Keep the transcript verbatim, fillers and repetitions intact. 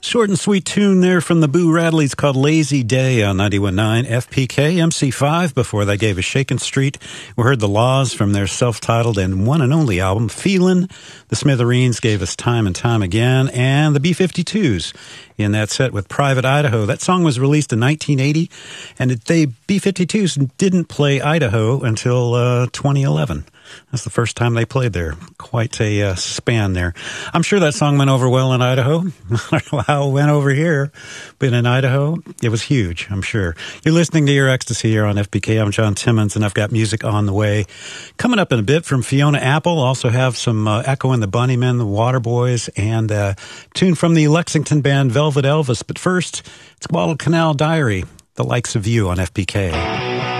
Short and sweet tune there from the Boo Radleys called Lazy Day on ninety-one point nine F P K, M C five. Before they gave us Shakin' Street. We heard The Laws from their self-titled and one and only album, Feelin'. The Smithereens gave us Time and Time Again, and the B fifty-twos in that set with Private Idaho. That song was released in nineteen eighty, and it, they B fifty-twos didn't play Idaho until uh, twenty eleven. That's the first time they played there. Quite a uh, span there. I'm sure that song went over well in Idaho. I don't know how it went over here, but in Idaho, it was huge, I'm sure. You're listening to Your Ecstasy here on F P K. I'm John Timmons, and I've got music on the way. Coming up in a bit from Fiona Apple. Also have some uh, Echo and the Bunnymen, the Waterboys, and a uh, tune from the Lexington band Velvet Elvis. But first, it's Guadalcanal Diary, the likes of you on F P K.